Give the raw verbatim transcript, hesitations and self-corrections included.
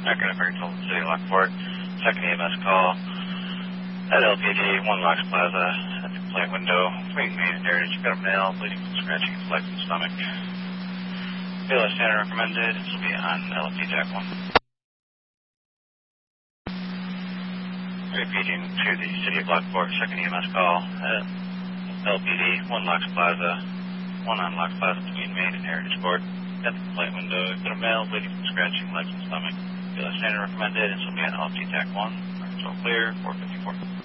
American American City Lockport. Second E M S call at L P D, one Locks Plaza, at the complaint window. Between main and heritage, you got a male bleeding from scratching his legs and stomach. B L S standard recommended. This will be on L P Jack one. Repeating to the City of Lockport, second E M S call at L P D, one Locks Plaza, one on Locks Plaza between main and heritage court. At the complaint window, you got a male bleeding from scratching legs and stomach. B L S standard recommended. This will be on L P Jack one. So clear, four fifty-four.